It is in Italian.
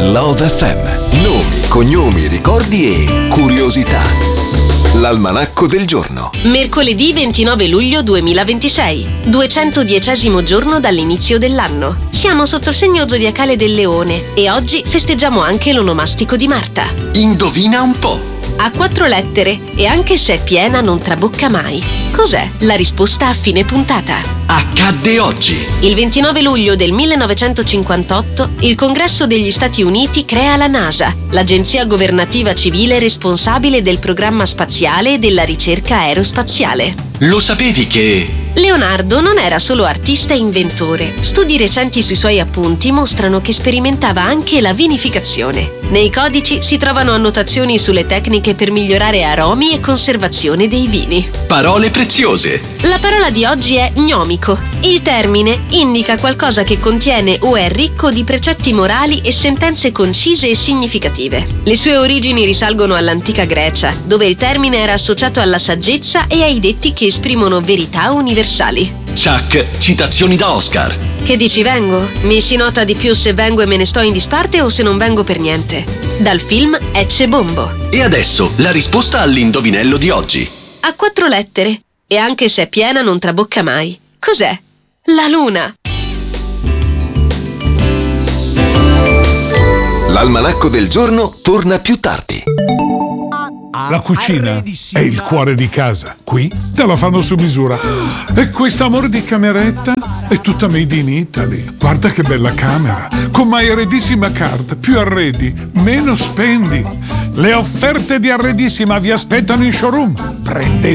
Love FM. Nomi, cognomi, ricordi e curiosità. L'almanacco del giorno. Mercoledì 29 luglio 2026, 210° giorno dall'inizio dell'anno. Siamo sotto il segno zodiacale del Leone e oggi festeggiamo anche l'onomastico di Marta. Indovina un po'. Ha 4 lettere e anche se è piena non trabocca mai. Cos'è? La risposta a fine puntata. Accadde oggi. Il 29 luglio del 1958 il Congresso degli Stati Uniti crea la NASA, l'agenzia governativa civile responsabile del programma spaziale e della ricerca aerospaziale. Lo sapevi che... Leonardo non era solo artista e inventore. Studi recenti sui suoi appunti mostrano che sperimentava anche la vinificazione. Nei codici si trovano annotazioni sulle tecniche per migliorare aromi e conservazione dei vini. Parole preziose. La parola di oggi è gnomico. Il termine indica qualcosa che contiene o è ricco di precetti morali e sentenze concise e significative. Le sue origini risalgono all'antica Grecia, dove il termine era associato alla saggezza e ai detti che esprimono verità universali. Chuck, citazioni da Oscar. Che dici, vengo? Mi si nota di più se vengo e me ne sto in disparte o se non vengo per niente. Dal film Ecce Bombo. E adesso la risposta all'indovinello di oggi. Ha 4 lettere e anche se è piena non trabocca mai. Cos'è? La luna. L'almanacco del giorno torna più tardi. La cucina è il cuore di casa. Qui te la fanno su misura. E quest'amore di cameretta è tutta made in Italy. Guarda che bella camera. Con My Arredissima Card. Più arredi, meno spendi. Le offerte di Arredissima vi aspettano in showroom. Prendete